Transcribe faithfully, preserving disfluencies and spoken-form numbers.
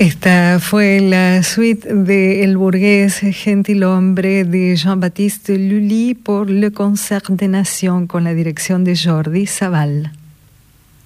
Esta fue la suite de El burgués gentilhombre de Jean-Baptiste Lully por Le Concert des Nations con la dirección de Jordi Savall.